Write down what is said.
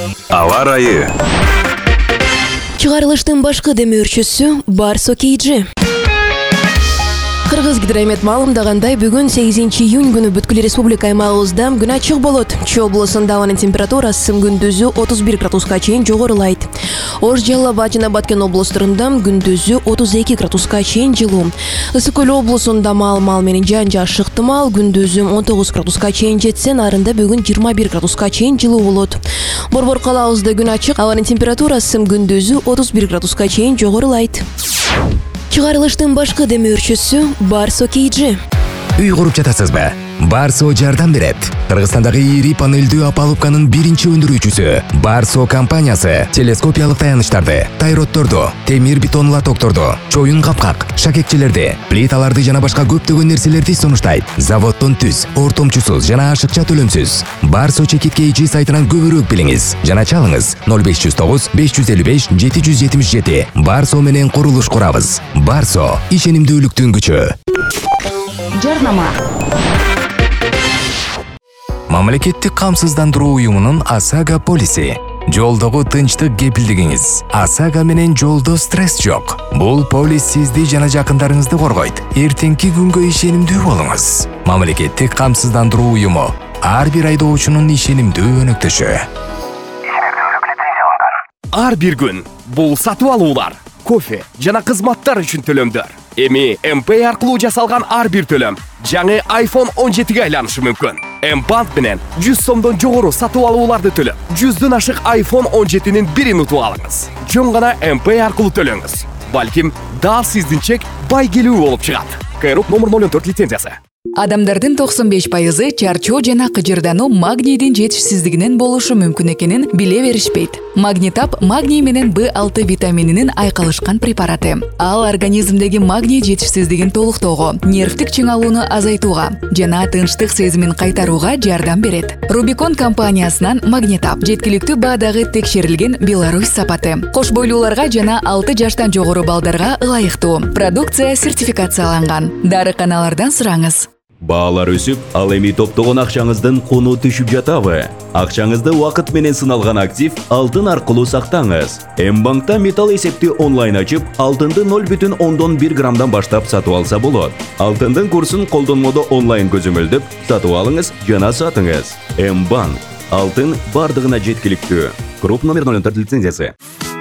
Ава ырайы. Чыгарылыштын башкы демөөрчүсү Барсо KG. Кыргызгидромет маалымдагандай, бүгүн 8 июнь күнү бүткүл республика аймагыбызда күн ачык болот. Чүй облусунда абанын температурасы күндүзү 31 градуска чейин жогорулайт. Ош, Жалал Абад жана Баткен облустарында күндүзү 32 градуска чейин жылуу. Ысык Көл облусунда маал менен жаан-жааш ыктымал, күндүзү 19 градуска чейин жетсе, нарында бүгүн 21 градуска чейин жылуу болот. Борбор калаабызда күн ачык, абанын температурасы күндүзү 31 градуска чейин жогорулайт. Чыгарылыштын башкы демөөрчүсү Барсо KG. Үй куруп жатасызбы? Барсо жардам берет. Кыргызстандагы ири панелдүү опалубканын биринчи өндүрүүчүсү Барсо компаниясы телескопиялык таяныштарды, тайротторду, темир бетон лотокторду, чоюн капкак, шакекчелерди, плиталарды жана башка көптөгөн нерселерди сунуштайт. Заводдон түз, ортомчусуз жана ашыкча төлөмсүз. Барсо Чекит KG сайтынан көбүрөөк билиңиз жана чалыңыз 0509 555 777. Барсо менен курулуш курабыз. Барсо ишенимдүүлүктүн күчү. Жарнама. Мамлекеттик камсыздандыруу уюмунун ОСАГО полиси. Жолдогу тынчтык кепилдигиңиз. ОСАГО менен жолдо стресс жок. Бул полис сизди жана жакындарыңызды коргойт. Эртеңки күнгө ишенимдүү болуңуз. Мамлекеттик камсыздандыруу уюму. Ар бир айдоочунун ишенимдүү өнөктөшү. Ар бир күн бул сатып алуулар, кофе жана кызматтар үчүн төлөмдөр. Эми МП аркылуу жасалган ар бир төлөм жаңы iPhone 17ге айланышы мүмкүн. М-банк менен 100 сомдон жогору сатып алууларды төлөп, 100дөн ашык iPhone 17-нин бирин утуп алыңыз. Жөн гана МП аркылуу төлөңүз. Балким дал сиздин чек бай келүү болуп чыгат. КРУ номер 04 лицензиясы. Адамдардын 95%-ы чарчоо жана кыжырдануу магнийдин жетишсиздигинен болушу мүмкүн экенин биле беришпейт. Магнитап магний менен B6 витамининин айкалышкан препараты. Ал организмдеги магний жетишсиздигин толуктоого, нервтик чыңалууну азайтууга жана тынчтык сезимин кайтарууга жардам берет. Рубикон компаниясынан Магнитап жеткиликтүү баадагы текшерилген Беларусь сапаты. Кош бойлууларга жана 6 жаштан жогору балдарга ылайыктуу. Продукция сертификацияланган. Дарыканалардан сураңыз. Баалар өсүп, ал эми топтогон акчаңыздын куну түшүп жатабы? Акчаңызды убакыт менен сыналган актив алтын аркылуу сактаңыз. М-банкта металл эсепти онлайн ачып, алтынды 0,1 граммдан баштап сатып алса болот. Алтындын курсун колдонмодо онлайн көзөмөлдөп, сатып алыңыз жана сатыңыз. М-банк. Алтын бардыгына жеткиликтүү. КРУ номер 04 лицензиясы.